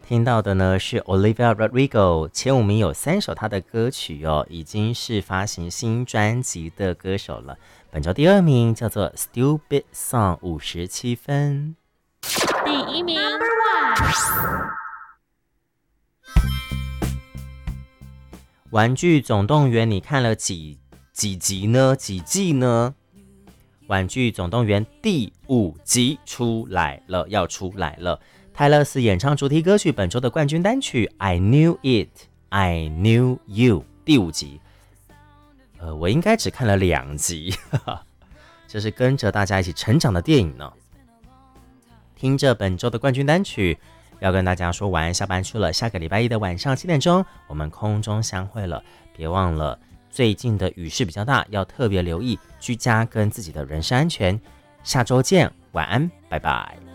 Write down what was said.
听到的呢是 Olivia Rodrigo， 前5名有3首她的歌曲哦，已经是发行新专辑的歌手了。本周第2名叫做 Stupid Song， 57分。 第1名 Number 1。 玩具总动员你看了几集呢？几季呢？玩具总动员第5集出来了，要出来了。泰勒斯演唱主题歌曲，本周的冠军单曲 I Knew It I Knew You 第5集。我应该只看了2集，这是跟着大家一起成长的电影呢。听着本周的冠军单曲，要跟大家说晚安，下班去了。下个礼拜一的晚上7点钟，我们空中相会了。别忘了，最近的雨势比较大，要特别留意居家跟自己的人身安全。下周见，晚安，拜拜。